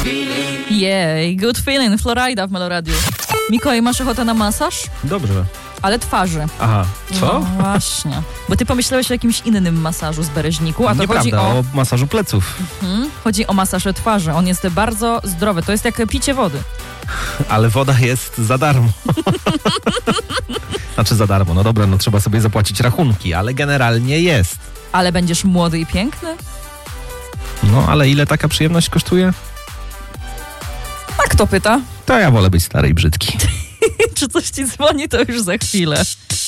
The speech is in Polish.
Jej, good feeling, Florida w Meloradiu. Mikołaj, masz ochotę na masaż? Dobrze. Ale twarzy. Aha, co? No właśnie. Bo ty pomyślałeś o jakimś innym masażu z Bereźniku, a to chodzi Nieprawda, o masażu pleców. Chodzi o masaż twarzy. On jest bardzo zdrowy. To jest jak picie wody. Ale woda jest za darmo. Znaczy za darmo, no dobra, no trzeba sobie zapłacić rachunki, ale generalnie jest. Ale będziesz młody i piękny? No, ale ile taka przyjemność kosztuje? A kto pyta? To ja wolę być stary i brzydki. Czy coś ci dzwoni, to już za chwilę.